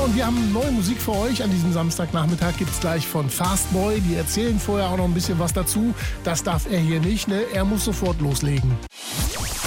und wir haben neue Musik für euch. An diesem Samstagnachmittag gibt es gleich von Fastboy. Die erzählen vorher auch noch ein bisschen was dazu. Das darf er hier nicht, ne? Er muss sofort loslegen.